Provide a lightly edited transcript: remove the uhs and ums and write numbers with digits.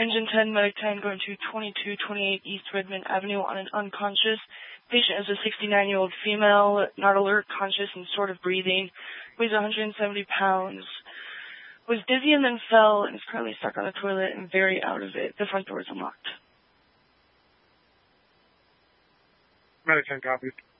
Engine 10, Medic 10, going to 2228 East Redmond Avenue on an unconscious. Patient is a 69-year-old female, not alert, conscious, and sort of breathing. Weighs 170 pounds. Was dizzy and then fell and is currently stuck on the toilet and very out of it. The front door is unlocked. Medic 10 copies.